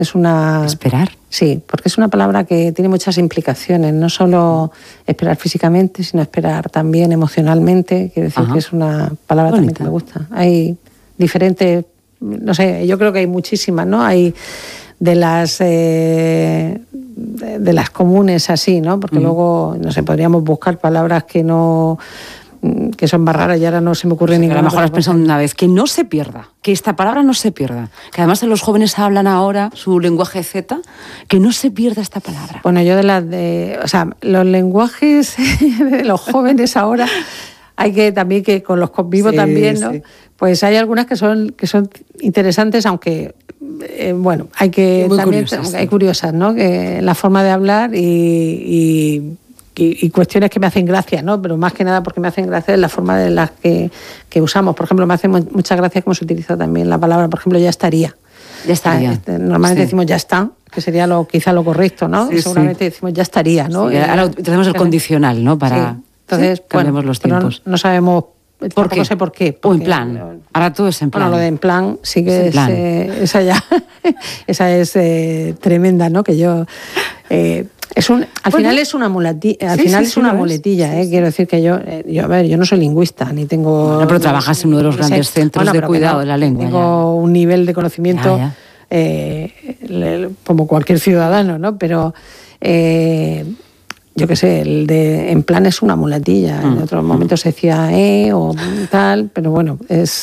Es una... Esperar. Sí, porque es una palabra que tiene muchas implicaciones, no solo esperar físicamente, sino esperar también emocionalmente. Quiero decir que es una palabra también que me gusta. Hay diferentes, no sé, yo creo que hay muchísimas, ¿no? Hay de las comunes así, ¿no? Porque luego, no sé, podríamos buscar palabras que son más raras y ahora no se me ocurre ninguna. A lo mejor has pensado una vez que no se pierda, que esta palabra no se pierda, que además los jóvenes hablan ahora su lenguaje Z, que no se pierda esta palabra. Bueno, yo o sea, los lenguajes de los jóvenes ahora hay que también que con los convivo también, ¿no? Sí. Pues hay algunas que son interesantes, aunque bueno, hay que también hay curiosas, ¿no? Que la forma de hablar y cuestiones que me hacen gracia, ¿no? Pero más que nada porque me hacen gracia la forma de las que usamos. Por ejemplo, me hace mucha gracia cómo se utiliza también la palabra, por ejemplo, ya estaría. Ya estaría. Normalmente decimos ya está, que sería quizá lo correcto, ¿no? Sí, seguramente decimos ya estaría, ¿no? Sí, ahora tenemos el condicional, ¿no? Para entonces, cambiamos los tiempos. No sabemos tampoco sé por qué. O en plan. Ahora todo es en plan. Bueno, lo de en plan sí que esa es tremenda, ¿no? Que yo... al final es una muletilla. Al final es una muletilla, quiero decir que yo no soy lingüista, ni tengo... Bueno, pero trabajas en uno de los grandes centros de cuidado de la lengua. Tengo un nivel de conocimiento como cualquier ciudadano, ¿no? Pero... yo qué sé, el de en plan es una muletilla. En otros momentos se decía o tal, pero bueno,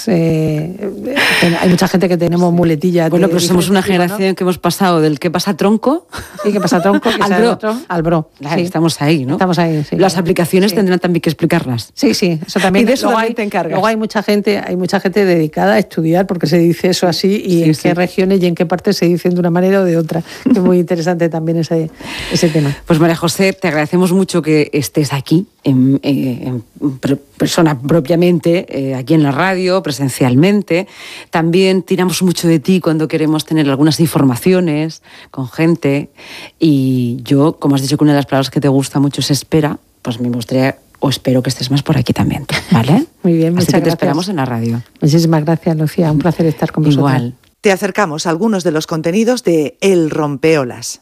hay mucha gente que tenemos muletillas. Bueno, pero somos una generación, ¿no? Que hemos pasado del que pasa tronco. Sí, que pasa tronco, que al bro. Claro, estamos ahí, ¿no? Estamos ahí, sí. Las aplicaciones tendrán también que explicarlas. Sí, eso también. Y de eso también te encargas. Luego hay mucha gente dedicada a estudiar porque se dice eso así y en qué regiones y en qué partes se dicen de una manera o de otra. Es muy interesante también ese tema. Pues María José, te agradecemos mucho que estés aquí en persona propiamente, aquí en la radio, presencialmente. También tiramos mucho de ti cuando queremos tener algunas informaciones con gente. Y yo, como has dicho que una de las palabras que te gusta mucho es espera, pues me gustaría o espero que estés más por aquí también, ¿vale? Muy bien, muchas gracias. Te gracias. Esperamos en la radio. Muchísimas gracias, Lucía. Un placer estar con vosotros. Igual. Te acercamos a algunos de los contenidos de El Rompeolas.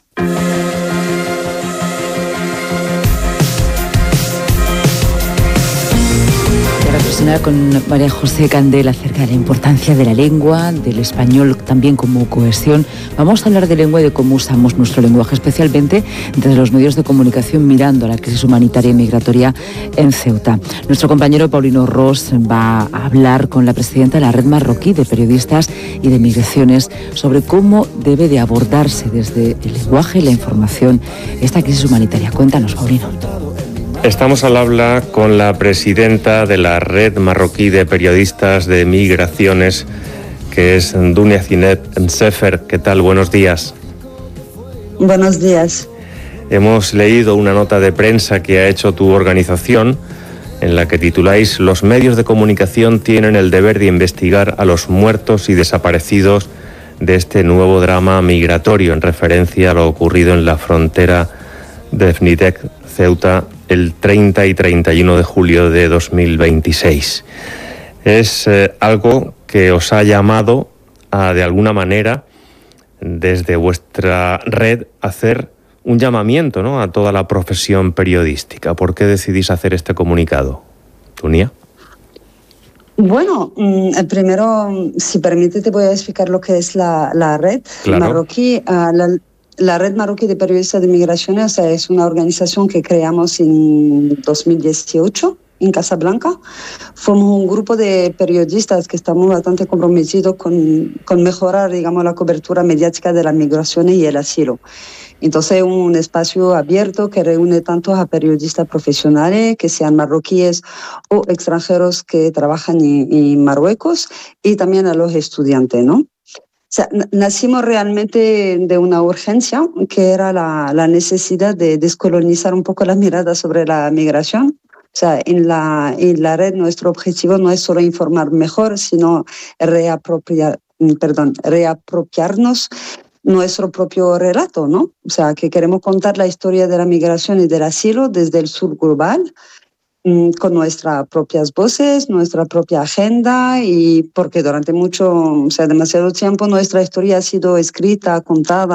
Con María José Candel acerca de la importancia de la lengua, del español también como cohesión. Vamos a hablar de lengua y de cómo usamos nuestro lenguaje, especialmente desde los medios de comunicación mirando a la crisis humanitaria y migratoria en Ceuta. Nuestro compañero Paulino Ros va a hablar con la presidenta de la Red Marroquí de Periodistas y de Migraciones sobre cómo debe de abordarse desde el lenguaje y la información esta crisis humanitaria. Cuéntanos, Paulino. Estamos al habla con la presidenta de la Red Marroquí de Periodistas de Migraciones, que es Dunia Zineb Msefer. ¿Qué tal? Buenos días. Buenos días. Hemos leído una nota de prensa que ha hecho tu organización, en la que tituláis: los medios de comunicación tienen el deber de investigar a los muertos y desaparecidos de este nuevo drama migratorio, en referencia a lo ocurrido en la frontera de Fnidek, Ceuta, el 30 y 31 de julio de 2026. Es algo que os ha llamado a, de alguna manera, desde vuestra red, hacer un llamamiento, ¿no?, a toda la profesión periodística. ¿Por qué decidís hacer este comunicado? Dunia. Bueno, primero, si permite, te voy a explicar lo que es la red marroquí. La Red Marroquí de Periodistas de Migraciones es una organización que creamos en 2018 en Casablanca. Somos un grupo de periodistas que estamos bastante comprometidos con mejorar, digamos, la cobertura mediática de las migraciones y el asilo. Entonces, un espacio abierto que reúne tanto a periodistas profesionales, que sean marroquíes o extranjeros que trabajan en Marruecos, y también a los estudiantes, ¿no? O sea, nacimos realmente de una urgencia, que era la necesidad de descolonizar un poco la mirada sobre la migración. O sea, en la red nuestro objetivo no es solo informar mejor, sino reapropiarnos nuestro propio relato, ¿no? O sea, que queremos contar la historia de la migración y del asilo desde el sur global, con nuestras propias voces, nuestra propia agenda, y porque durante demasiado tiempo nuestra historia ha sido escrita, contada